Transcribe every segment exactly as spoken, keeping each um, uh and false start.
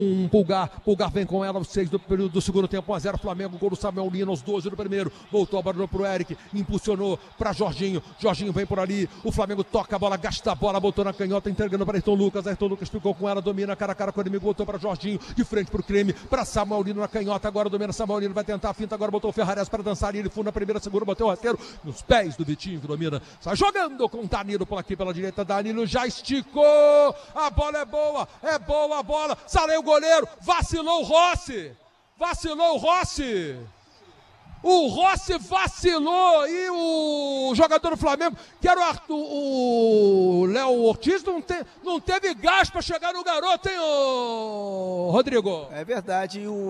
Um Pulgar, Pulgar vem com ela, os seis do período do segundo tempo, um a zero Flamengo, gol do Samuel Lino aos doze do primeiro, voltou a bola pro Eric, impulsionou para Jorginho, Jorginho vem por ali, o Flamengo toca a bola, gasta a bola, botou na canhota, entregando para Ayrton Lucas, Ayrton Lucas ficou com ela, domina cara a cara com o inimigo, voltou para Jorginho, de frente pro creme, para Samuel Lino na canhota, agora domina Samuel Lino, vai tentar a finta, agora botou o Ferrares para dançar, e ele funda a primeira, segura, bateu o rasteiro, nos pés do Vitinho, que domina, sai jogando com o Danilo por aqui pela direita, Danilo já esticou, a bola é boa, é boa a bola, saiu o goleiro, vacilou o Rossi, vacilou o Rossi, o Rossi vacilou e o jogador do Flamengo, que era o, Arthur, o Léo Ortiz, não, te, não teve gás para chegar no garoto, hein, ô, Rodrigo? É verdade, o,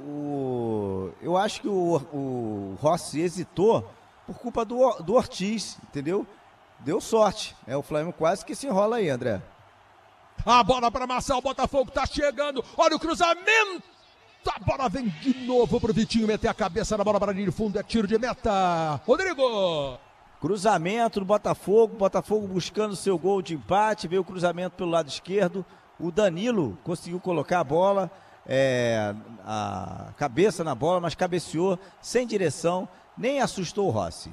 o, eu acho que o, o Rossi hesitou por culpa do, do Ortiz, entendeu? Deu sorte, é o Flamengo quase que se enrola aí, André. A bola para amassar, o Botafogo tá chegando, olha o cruzamento, a bola vem de novo pro Vitinho meter a cabeça na bola para a linha de fundo, é tiro de meta, Rodrigo. Cruzamento do Botafogo, Botafogo buscando seu gol de empate, veio o cruzamento pelo lado esquerdo, o Danilo conseguiu colocar a bola, é, a cabeça na bola, mas cabeceou sem direção, nem assustou o Rossi.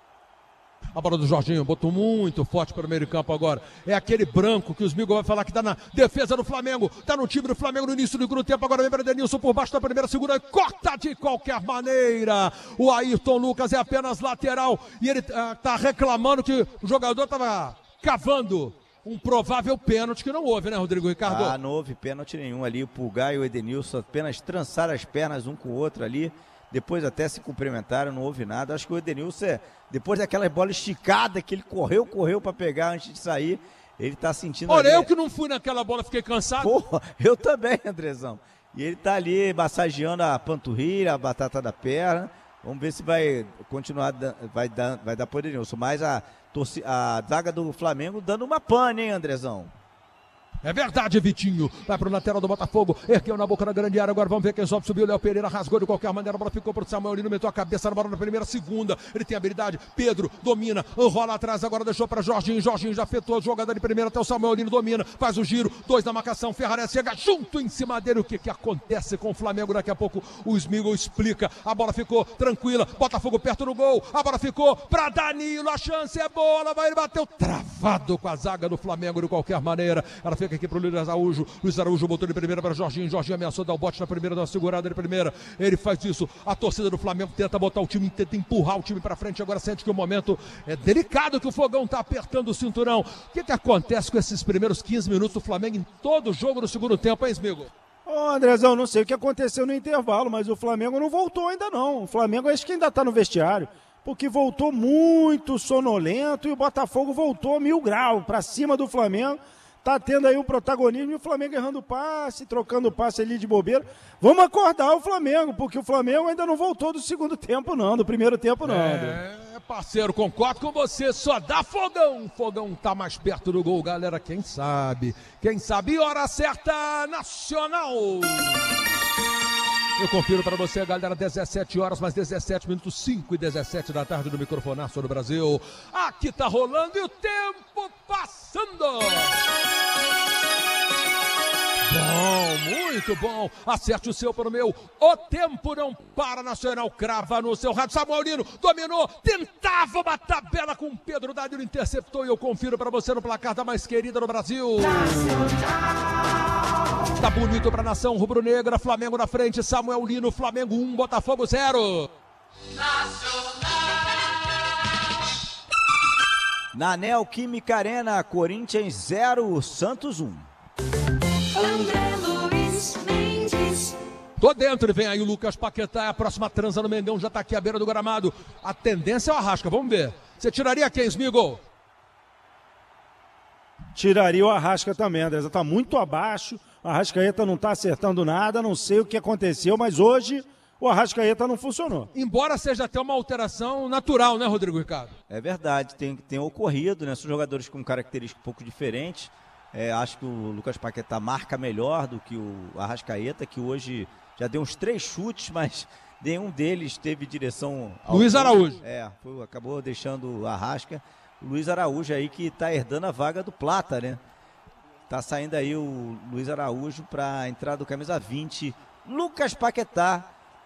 A bola do Jorginho, botou muito forte para o meio de campo agora. É aquele branco que os Migo vai falar que tá na defesa do Flamengo. Tá no time do Flamengo no início do segundo tempo. Agora vem para Denilson por baixo da primeira, segura, corta de qualquer maneira. O Ayrton Lucas é apenas lateral. E ele uh, tá reclamando que o jogador tava cavando um provável pênalti que não houve, né, Rodrigo Ricardo? Ah, não houve pênalti nenhum ali. O Pulgar e o Edenilson apenas trançaram as pernas um com o outro ali. Depois até se cumprimentaram, não houve nada. Acho que o Edenilson, depois daquela bola esticada que ele correu, correu para pegar antes de sair, ele tá sentindo... Olha, ali... eu que não fui naquela bola, fiquei cansado. Porra, eu também, Andrezão. E ele tá ali massageando a panturrilha, a batata da perna. Vamos ver se vai continuar, vai dar, vai dar pro Edenilson. Mas a, torci... a zaga do Flamengo dando uma pane, hein, Andrezão? É verdade, Vitinho. Vai pro lateral do Botafogo. Ergueu na boca da grande área. Agora vamos ver quem sobe. Subiu o Léo Pereira. Rasgou de qualquer maneira. A bola ficou pro Samuel Lino. Meteu a cabeça na bola na primeira, segunda. Ele tem habilidade. Pedro domina. Enrola atrás. Agora deixou pra Jorginho. Jorginho já afetou a jogada de primeira até o Samuel Lino. Domina. Faz o giro. Dois na marcação. Ferrares chega junto em cima dele. O que que acontece com o Flamengo? Daqui a pouco o Smigol explica. A bola ficou tranquila. Botafogo perto do gol. A bola ficou pra Danilo. A chance é boa. Ela vai. Ele bateu travado com a zaga do Flamengo de qualquer maneira. Ela fica aqui pro Luiz Araújo. Luiz Araújo botou de primeira para Jorginho. Jorginho ameaçou dar o bote na primeira, dar uma segurada de primeira. Ele faz isso. A torcida do Flamengo tenta botar o time, tenta empurrar o time para frente. Agora sente que o momento é delicado, que o Fogão tá apertando o cinturão. O que que acontece com esses primeiros quinze minutos do Flamengo em todo o jogo no segundo tempo, hein, Smigo? Ô, Andrezão, não sei o que aconteceu no intervalo, mas o Flamengo não voltou ainda não. O Flamengo acho que ainda tá no vestiário, porque voltou muito sonolento e o Botafogo voltou mil graus para cima do Flamengo. Tá tendo aí o protagonismo e o Flamengo errando passe, trocando passe ali de bobeira. Vamos acordar o Flamengo, porque o Flamengo ainda não voltou do segundo tempo não, do primeiro tempo não. É, parceiro, concordo com você, só dá Fogão. Fogão tá mais perto do gol, galera, quem sabe? Quem sabe? Hora certa, Nacional! Eu confiro para você, galera, dezessete horas, mais dezessete minutos, cinco e dezessete da tarde no Microfonaço do Brasil. Aqui tá rolando e o tempo passando. Bom, muito bom. Acerte o seu para o meu. O tempo não para, Nacional crava no seu rádio. Samuel Lino dominou, tentava uma tabela com Pedro Danilo, interceptou e eu confiro para você no placar da mais querida do Brasil. Tá bonito pra nação rubro-negra, Flamengo na frente, Samuel Lino, Flamengo um, Botafogo zero. Na Neoquímica Arena, Corinthians zero, Santos um. André Luiz Mendes. Tô dentro, e vem aí o Lucas Paquetá, a próxima transa no Mengão, já tá aqui à beira do gramado. A tendência é o Arrasca, vamos ver. Você tiraria quem, Smigol? Tiraria o Arrasca também, André, tá muito abaixo. O Arrascaeta não está acertando nada, não sei o que aconteceu, mas hoje o Arrascaeta não funcionou. Embora seja até uma alteração natural, né, Rodrigo Ricardo? É verdade, tem, tem ocorrido, né? São jogadores com características um pouco diferentes. É, acho que o Lucas Paquetá marca melhor do que o Arrascaeta, que hoje já deu uns três chutes, mas nenhum deles teve direção ao Luiz Araújo. É, foi, acabou deixando o Arrasca. O Luiz Araújo aí que está herdando a vaga do Plata, né? Tá saindo aí o Luiz Araújo para a entrada do camisa vinte, Lucas Paquetá.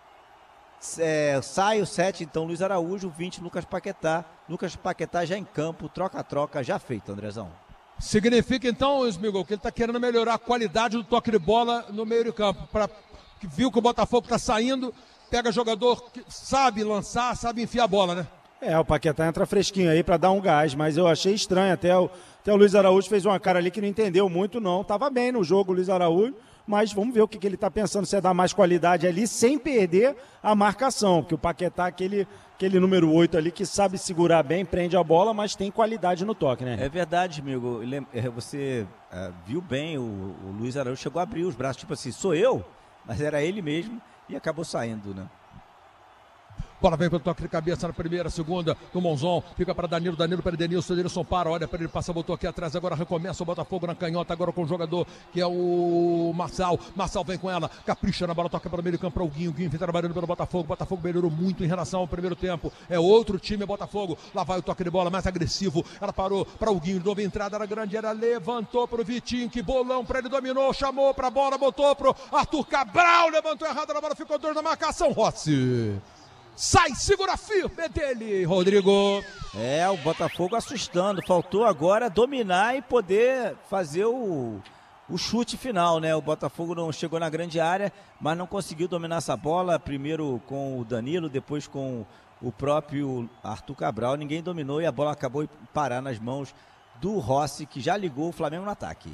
É, sai o sete, então Luiz Araújo, vinte, Lucas Paquetá. Lucas Paquetá já em campo, troca-troca já feito, Andrezão. Significa então, Smigol, que ele está querendo melhorar a qualidade do toque de bola no meio de campo. Pra, que viu que o Botafogo está saindo, pega jogador que sabe lançar, sabe enfiar a bola, né? É, o Paquetá entra fresquinho aí para dar um gás, mas eu achei estranho, até o, até o Luiz Araújo fez uma cara ali que não entendeu muito não, tava bem no jogo o Luiz Araújo, mas vamos ver o que, que ele tá pensando, se é dar mais qualidade ali, sem perder a marcação, porque o Paquetá é aquele, aquele número oito ali que sabe segurar bem, prende a bola, mas tem qualidade no toque, né? É verdade, amigo, você uh, viu bem, o, o Luiz Araújo chegou a abrir os braços, tipo assim, sou eu, mas era ele mesmo e acabou saindo, né? Bola vem pelo toque de cabeça na primeira, segunda, do Monzon, fica para Danilo, Danilo para Edenilson, Edenilson para, olha para ele, passa, botou aqui atrás, agora recomeça o Botafogo na canhota, agora com o jogador que é o Marçal, Marçal vem com ela, capricha na bola, toca para o meio campo para o Guinho, Guinho vem trabalhando pelo Botafogo, Botafogo melhorou muito em relação ao primeiro tempo, é outro time, é Botafogo, lá vai o toque de bola, mais agressivo, ela parou para o Guinho, nova entrada na grande área, levantou para o Vitinho, que bolão para ele, dominou, chamou para a bola, botou para o Arthur Cabral, levantou errado na bola, ficou dois na marcação, Rossi. Sai, segura firme dele, Rodrigo. É, o Botafogo assustando. Faltou agora dominar e poder fazer o, o chute final, né? O Botafogo não chegou na grande área, mas não conseguiu dominar essa bola. Primeiro com o Danilo, depois com o próprio Arthur Cabral. Ninguém dominou e a bola acabou de parar nas mãos do Rossi, que já ligou o Flamengo no ataque.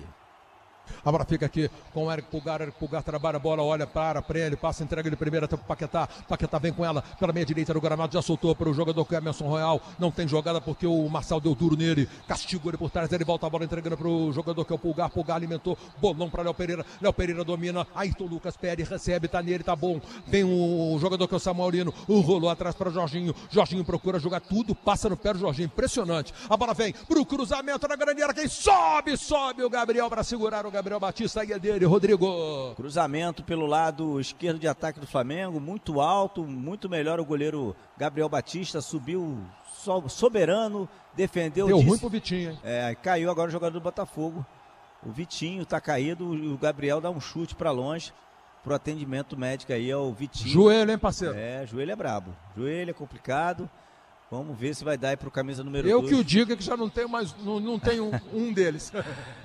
A bola fica aqui com o Eric Pulgar, Eric Pulgar trabalha a bola, olha, para, para ele, passa, entrega de primeira até o Paquetá, Paquetá vem com ela pela meia direita do gramado, já soltou para o jogador que é Emerson Royal, não tem jogada porque o Marçal deu duro nele, castigou ele por trás, ele volta a bola entregando para o jogador que é o Pulgar, Pulgar alimentou, bolão para Léo Pereira, Léo Pereira domina, Ayrton Lucas Pérez recebe, tá nele, tá bom, vem o jogador que é o Samuel Lino, rolou atrás para o Jorginho, Jorginho procura jogar tudo, passa no pé do Jorginho, impressionante, a bola vem pro cruzamento na grande área, quem sobe, sobe o Gabriel para segurar o Gabriel Batista, aí é dele, Rodrigo. Cruzamento pelo lado esquerdo de ataque do Flamengo, muito alto, muito melhor o goleiro Gabriel Batista, subiu so, soberano, defendeu. Deu disse, ruim pro Vitinho, hein? É, caiu agora o jogador do Botafogo. O Vitinho tá caído e o Gabriel dá um chute para longe pro atendimento médico aí ao Vitinho. Joelho, hein, parceiro? É, joelho é brabo. Joelho é complicado. Vamos ver se vai dar aí pro camisa número Eu dois. que o digo é que já não tenho mais, não, não tenho um, um deles.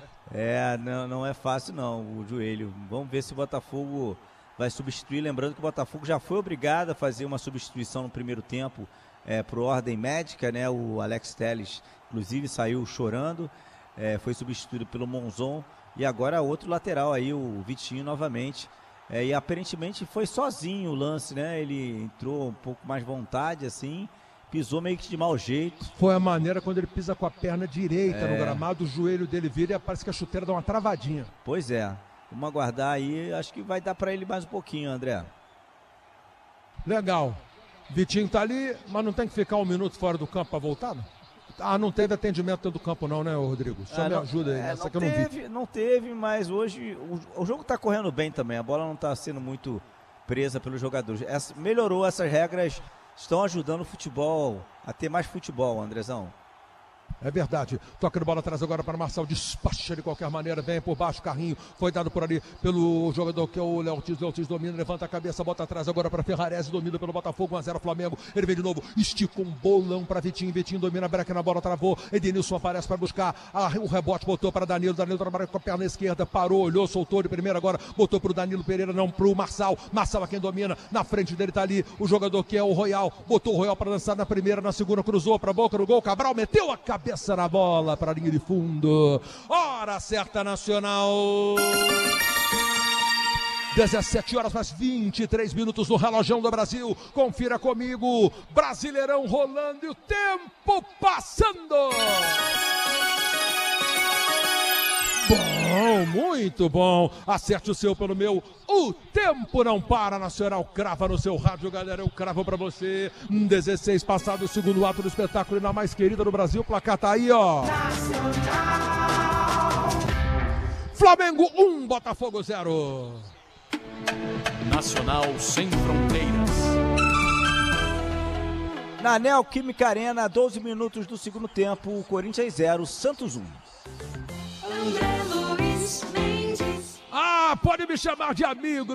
É, não, não é fácil não, o joelho. Vamos ver se o Botafogo vai substituir. Lembrando que o Botafogo já foi obrigado a fazer uma substituição no primeiro tempo é, por ordem médica, né? O Alex Telles, inclusive, saiu chorando, é, foi substituído pelo Monzon. E agora outro lateral aí, o Vitinho novamente. É, e aparentemente foi sozinho o lance, né? Ele entrou um pouco mais vontade, assim. Pisou meio que de mau jeito. Foi a maneira quando ele pisa com a perna direita é. no gramado, o joelho dele vira e parece que a chuteira dá uma travadinha. Pois é. Vamos aguardar aí. Acho que vai dar para ele mais um pouquinho, André. Legal. Vitinho tá ali, mas não tem que ficar um minuto fora do campo para voltar? Não? Ah, não teve atendimento dentro do campo não, né, Rodrigo? Só ah, me não, ajuda aí, é, essa não que eu não teve, vi. Não teve, mas hoje o, o jogo tá correndo bem também. A bola não tá sendo muito presa pelos jogadores. Essa, melhorou essas regras. Estão ajudando o futebol a ter mais futebol, Andrezão. É verdade. Toca de bola atrás agora para Marçal. Despacha de qualquer maneira. Vem por baixo. Carrinho foi dado por ali pelo jogador que é o Léo Ortiz. Léo Ortiz domina, levanta a cabeça, bota atrás agora para Ferrarese. Domina pelo Botafogo. um a zero Flamengo. Ele vem de novo. Estica um bolão para Vitinho. Vitinho domina. Breca na bola. Travou. Edenilson aparece para buscar. Ah, o rebote botou para Danilo. Danilo trabalha com a perna esquerda. Parou, olhou, soltou de primeira agora. Botou para o Danilo Pereira. Não para o Marçal. Marçal é quem domina. Na frente dele está ali o jogador que é o Royal. Botou o Royal para lançar na primeira. Na segunda cruzou para a boca do gol. Cabral meteu a cabeça na bola para a linha de fundo. Hora certa nacional. dezessete horas mais vinte e três minutos no relógio do Brasil. Confira comigo. Brasileirão rolando e o tempo passando. Bom, muito bom. Acerte o seu pelo meu. O tempo não para, Nacional. Crava no seu rádio, galera. Eu cravo pra você. dezesseis passado o segundo ato do espetáculo e na mais querida do Brasil. O placar tá aí, ó. Nacional. Flamengo um, Botafogo zero. Nacional sem fronteiras. Na Neoquímica Arena, doze minutos do segundo tempo. Corinthians zero, Santos um. André Luiz Ah, pode me chamar de amigo.